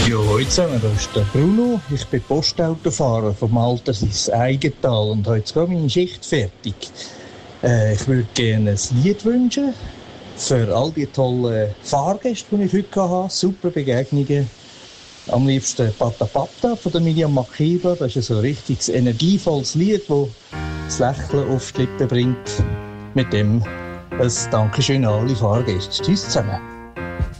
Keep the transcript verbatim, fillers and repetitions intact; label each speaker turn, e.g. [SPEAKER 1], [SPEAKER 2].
[SPEAKER 1] Ja, hallo zusammen, das ist der Bruno. Ich bin Postautofahrer vom Altersis Eigental und habe jetzt gerade meine Schicht fertig. Äh, ich würde gerne ein Lied wünschen für all die tollen Fahrgäste, die ich heute hatte. Super Begegnungen. Am liebsten Pata Pata von der Miriam Makeba. Das ist ein so richtiges energievolles Lied, das das Lächeln auf die Lippen bringt. Mit dem ein Dankeschön an alle Fahrgäste. Tschüss zusammen.